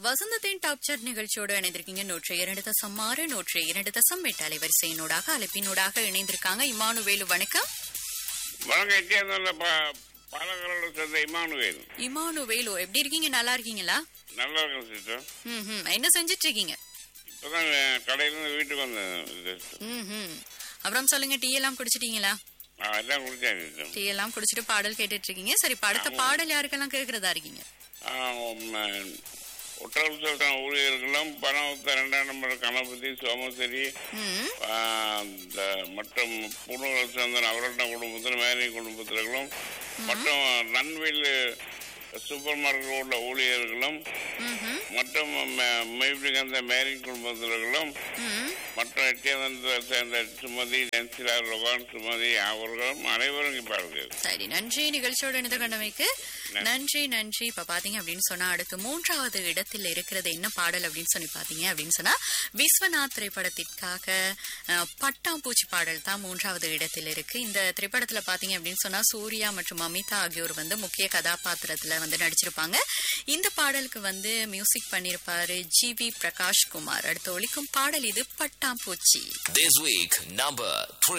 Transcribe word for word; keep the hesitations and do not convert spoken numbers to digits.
வசந்தத்தின் top chart நிகழ்ச்சியோடு இணைந்திருக்கீங்க. நூற்றி இரண்டு தசம் ஆறு நூற்றி இரண்டு தசம் எட்டு அலைவரிசையினூடாக அழைப்பினூடாக இணைந்திருக்காங்க இமானுவேலு. வணக்கம். வணக்கம். பாலக்கரோட சேர்ந்த இமானுவேலு. இமானுவேலு எப்படி இருக்கீங்க? நல்லா இருக்கீங்களா? நல்லா இருக்கேன் சிஸ்டர். ம் என்ன செஞ்சிட்டு இருக்கீங்க? இப்பதான் கடையில இருந்து வீட்டுக்கு வந்தேன். ம் அப்புறம் சொல்லுங்க, டீ எல்லாம் குடிச்சிட்டீங்களா? எல்லாம் குடிச்சேன் சிஸ்டர். டீ எல்லாம் குடிச்சிட்டு பாடல் கேட்டுட்டு இருக்கீங்க. சரி, அடுத்த பாடல் யாருக்கெல்லாம் கேட்கறதா இருக்கீங்க? ஒற்றல் சொல்ற ஊழியர்களும் பணம் இரண்டாம் நம்பர் கணபதி சோமசேரி மற்றும் புனூர் சந்தன் அவரோட குடும்பத்திலும் மேரி குடும்பத்தினர்களும் மற்றும் நன்வில் சூப்பர் மார்க்கெட் உள்ள ஊழியர்களும் மற்றும் மெய்பிகந்த மேரி குடும்பத்தினர்களும் மற்றும் எட்டியந்த சேர்ந்த சுமதி நென்சிலா ரொகான் சுமதி அவர்களும் அனைவரும் இப்பார்கள். சரி, நன்றி. நிகழ்ச்சியோட இணைந்த கண்டமைக்கு நன்றி நன்றி. இப்ப பாத்தீங்க அப்படின்னு சொன்னா அடுத்து மூன்றாவது இடத்தில் இருக்கிறது என்ன பாடல் அப்படின்னு சொல்லி பாத்தீங்க அப்படின்னு சொன்னா விஸ்வநாத் திரைப்படத்திற்காக பட்டாம்பூச்சி பாடல் தான் மூன்றாவது இடத்தில் இருக்கு. இந்த திரைப்படத்துல பாத்தீங்க அப்படின்னு சொன்னா சூர்யா மற்றும் அமிதா ஆகியோர் வந்து முக்கிய கதாபாத்திரத்துல வந்து நடிச்சிருப்பாங்க. இந்த பாடலுக்கு வந்து மியூசிக் பண்ணிருப்பாரு ஜி வி பிரகாஷ் குமார். அடுத்து ஒலிக்கும் பாடல் இது பட்டாம்பூச்சி. This week number three.